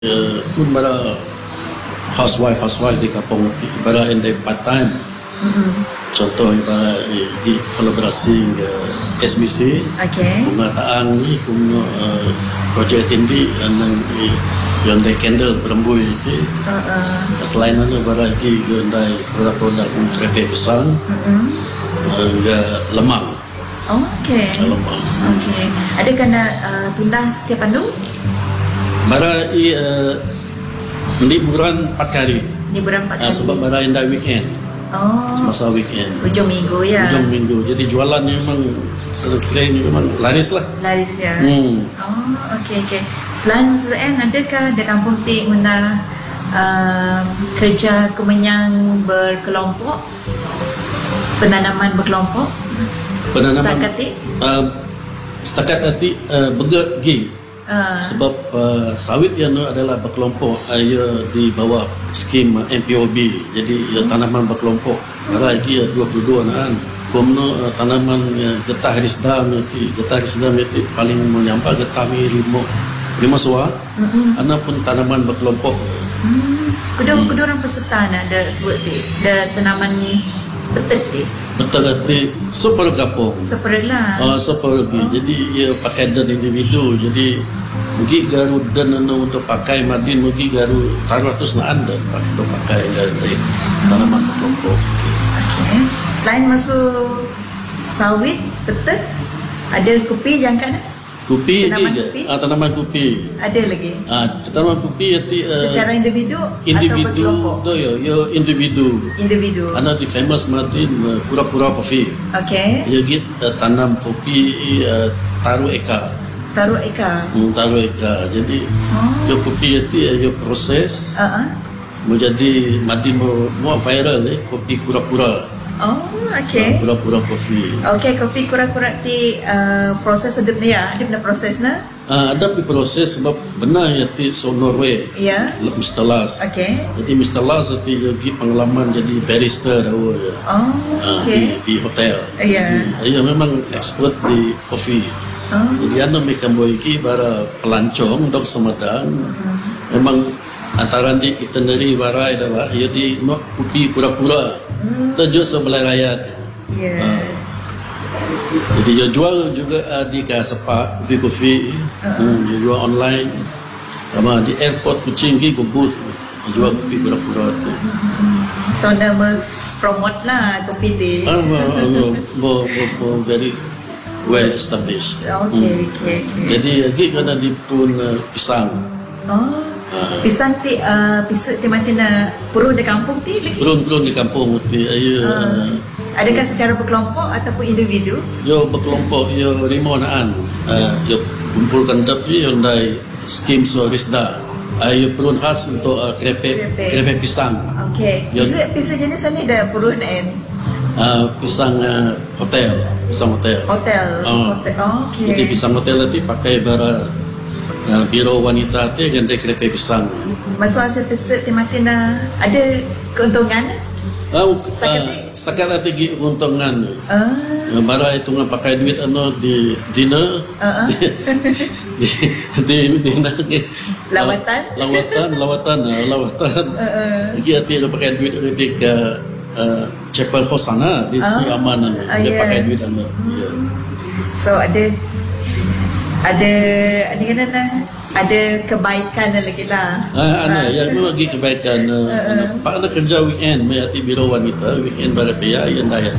pun bara housewife di kampung bara endai part time. Contoh bara di kolaborasi SBC. Pengataan ni punya projek tindi yang dari candle berembui itu. Selain itu bara lagi dari produk-produk kereta besar. Lemang. Lemang. Adakah nak tunda setiap anu? Bara liburan 4 kali. Liburan 4 kali. Sebab bara indah weekend. Semasa weekend. Hujung minggu ya. Hujung minggu. Jadi jualan memang sekiranya memang laris lah. Laris ya. Okey. Selain Suzanne, adakah di kampung Tik guna kerja kemenyang berkelompok? Penanaman berkelompok? Penanaman setakat Tik? Setakat Tik bergegi. Sebab sawit yang adalah berkelompok, ia di bawah skim MPOB. Jadi tanaman berkelompok. Ada lagi 22 anak. Komno tanaman getah risda mesti paling menyampai getah mi lima suar. Ana pun tanaman berkelompok. Kedua orang peserta ada sebut ada tanaman ni betul Betul super kampung. Super lah. Super lebih. Jadi ia pakai dan individu. Jadi mungkin garu dan untuk pakai madin mungkin garu taruh-taruh anda untuk pakai dari tanaman berkelompok. Selain masuk sawit betul ada kopi yang kan? Kopi tanaman kopi. Ada lagi. Tanaman kopi secara individu atau berkelompok? Individu. Ada di famous Madin pura-pura kopi. Ia tanam kopi taruh eka. Taruh eka. Jadi kopi itu ia proses menjadi Madin mau viral kopi pura-pura. Pura-pura kopi. Kopi kura-kura di proses ada dia, ada proses na? Ada proses sebab benar ya ti Norway. Ya. Mr. Lars. Jadi Mr. Lars itu pergi pengalaman jadi barista dahulu ya. Di hotel. Ia memang expert di kopi. Jadi anda mereka memiliki bara pelancong dok Semedang. Memang antara di itinerary barai adalah ia di kopi pura-pura. Tujuh sebelah rakyat. Jadi dia jual juga di Kasepak kopi. Dia jual online. Sama di airport Kuching ke booth jual kopi pura-pura tu. So nama promote lah kopi tu. Very well established. Jadi lagi kena di pun pisang. Pisang ti mati na purun di kampung ti lagi. Purun di kampung ti adakah secara berkelompok ataupun individu? Yo berkelompok, yo rimonaan. Yo kumpulkan tapi yo ndai skim Risda. Yo purun khas untuk krepek pisang. Pisang jenis ni dah purun pisang hotel. Jadi pisang hotel tadi pakai bara biro wanita tu yang dari kereta pisang. Masa hasil peset mati na ada keuntungan? Setakat ada pergi keuntungan. Bara itu pakai duit di dinner. Di lawatan. Lagi hati ada pakai duit di ke Chapel Hosana di Siaman. Dia pakai duit anda. So ada kebaikan lagi lah. Yang tu lagi kebaikan. Pak ada kerja weekend, mayati biro wanita weekend pada pihak yang daya.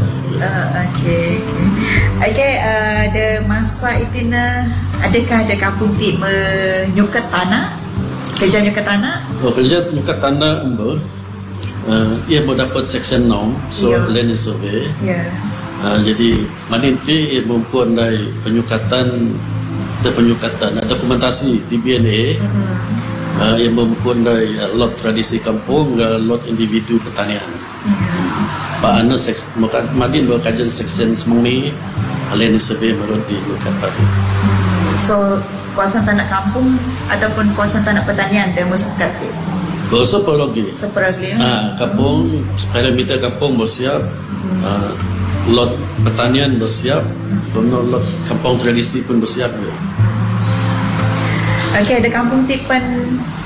Ada masa itu adakah ada kampung Tik menyukat tanah? Kerja nyukat tanah? Kerja nyukat tanah ia mau dapat section 6, so land survey. Jadi Madin Tik ia mempunyai penyukatan dokumentasi di BNA yang mempunyai lot tradisi kampung dan lot individu pertanian. Pak Ana Madin berkajian section semua lain survey baru di Lukat. So kawasan tanah kampung ataupun kawasan tanah pertanian dan masuk kaki. Seperagi. Kampung parameter kampung bersiap. Lot pertanian bersiap, lot kampung tradisi pun bersiap. Ada kampung Tik